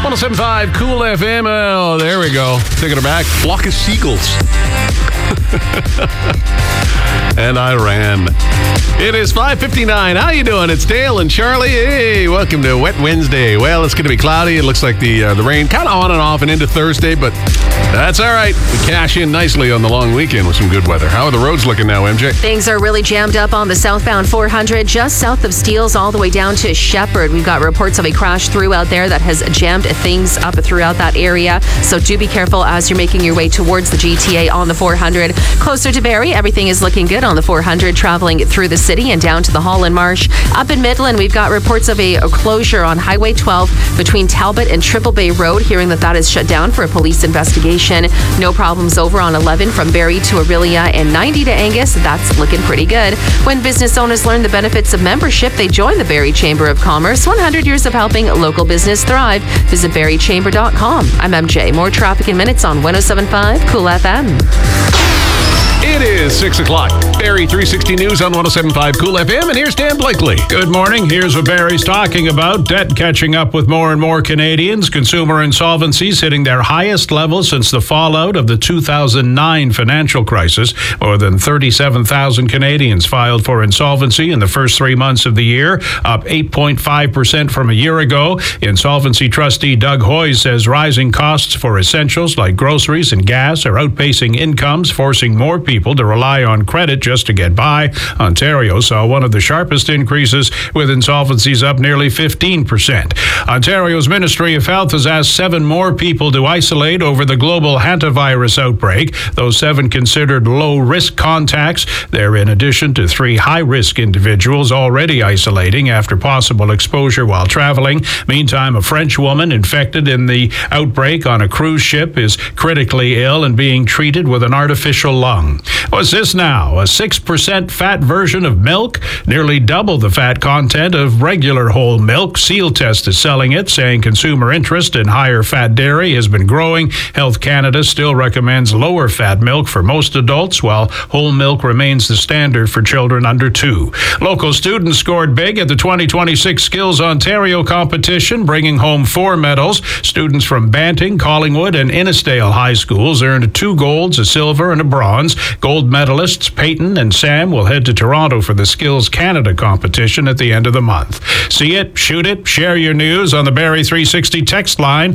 107.5 Cool FM. Oh, there we go. Taking her back. Flock of seagulls. And I ran. It is 5:59. How you doing? It's Dale and Charlie. Hey, welcome to Wet Wednesday. Well, it's going to be cloudy. It looks like the rain kind of on and off and into Thursday, but that's all right. We cash in nicely on the long weekend with some good weather. How are the roads looking now, MJ? Things are really jammed up on the southbound 400, just south of Steeles, all the way down to Shepherd. We've got reports of a crash through out there that has jammed things up throughout that area. So do be careful as you're making your way towards the GTA on the 400. Closer to Barrie, everything is looking good on the 400, traveling through the city and down to the Holland Marsh. Up in Midland, we've got reports of a closure on Highway 12 between Talbot and Triple Bay Road, hearing that is shut down for a police investigation. No problems over on 11 from Barrie to Aurelia and 90 to Angus. That's looking pretty good. When business owners learn the benefits of membership, they join the Barrie Chamber of Commerce. 100 years of helping local business thrive. Visit barriechamber.com. I'm MJ. More traffic in minutes on 107.5 Cool FM. It is 6 o'clock. Barrie 360 News on 107.5 Cool FM, and here's Dan Blakely. Good morning. Here's what Barrie's talking about. Debt catching up with more and more Canadians. Consumer insolvencies hitting their highest level since the fallout of the 2009 financial crisis. More than 37,000 Canadians filed for insolvency in the first 3 months of the year, up 8.5% from a year ago. Insolvency trustee Doug Hoy says rising costs for essentials like groceries and gas are outpacing incomes, forcing more people to rely on credit just to get by. Ontario saw one of the sharpest increases, with insolvencies up nearly 15%. Ontario's Ministry of Health has asked 7 more people to isolate over the global hantavirus outbreak. Those 7 considered low-risk contacts. They're in addition to 3 high-risk individuals already isolating after possible exposure while traveling. Meantime, a French woman infected in the outbreak on a cruise ship is critically ill and being treated with an artificial lung. What's this now? A 6% fat version of milk? Nearly double the fat content of regular whole milk. Seal Test is selling it, saying consumer interest in higher fat dairy has been growing. Health Canada still recommends lower fat milk for most adults, while whole milk remains the standard for children under 2. Local students scored big at the 2026 Skills Ontario competition, bringing home 4 medals. Students from Banting, Collingwood, and Innisdale High Schools earned 2 golds, a silver, and a bronze. Gold medalists Peyton and Sam will head to Toronto for the Skills Canada competition at the end of the month. See it, shoot it, share your news on the Barrie 360 text line,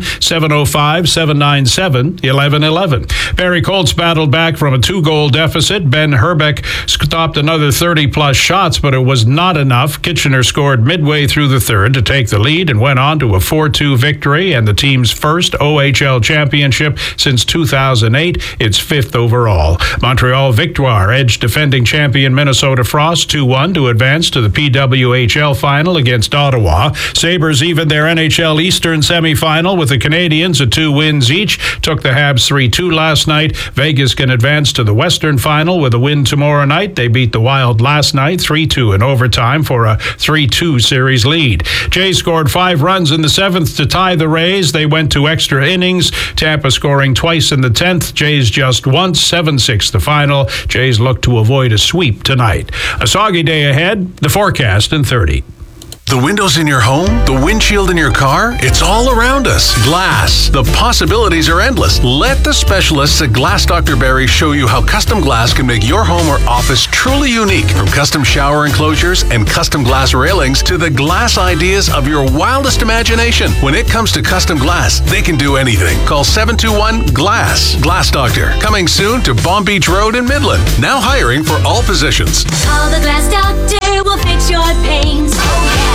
705-797-1111. Barrie Colts battled back from a 2-goal deficit. Ben Herbeck stopped another 30-plus shots, but it was not enough. Kitchener scored midway through the third to take the lead and went on to a 4-2 victory and the team's first OHL championship since 2008, its 5th overall. Montreal Victoire edged defending champion Minnesota Frost 2-1 to advance to the PWHL final against Ottawa. Sabres evened their NHL Eastern semifinal with the Canadiens at 2 wins each. Took the Habs 3-2 last night. Vegas can advance to the Western final with a win tomorrow night. They beat the Wild last night 3-2 in overtime for a 3-2 series lead. Jays scored 5 runs in the 7th to tie the Rays. They went to extra innings. Tampa scoring twice in the 10th. Jays just once, 7-6 the final. Jays look to avoid a sweep tonight. A soggy day ahead. The forecast in 30. The windows in your home, the windshield in your car, it's all around us. Glass. The possibilities are endless. Let the specialists at Glass Dr. Barrie show you how custom glass can make your home or office truly unique. From custom shower enclosures and custom glass railings to the glass ideas of your wildest imagination. When it comes to custom glass, they can do anything. Call 721-GLASS. Glass Doctor. Coming soon to Bomb Beach Road in Midland. Now hiring for all positions. Call the Glass Doctor, will fix your pains. Oh, yeah.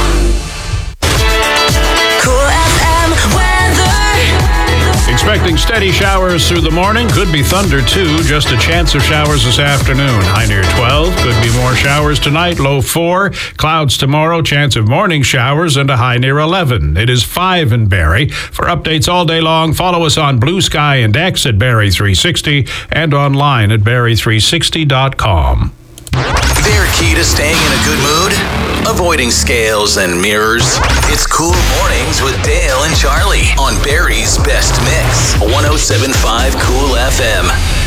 Cool FM weather. Expecting steady showers through the morning. Could be thunder too. Just a chance of showers this afternoon. High near 12. Could be more showers tonight. Low 4. Clouds tomorrow. Chance of morning showers and a high near 11. It is 5 in Barrie. For updates all day long, follow us on Blue Sky and X at Barrie 360 and online at barrie360.com. Their key to staying in a good mood? Avoiding scales and mirrors. It's Cool Mornings with Dale and Charlie on Barrie's Best Mix. 107.5 Cool FM.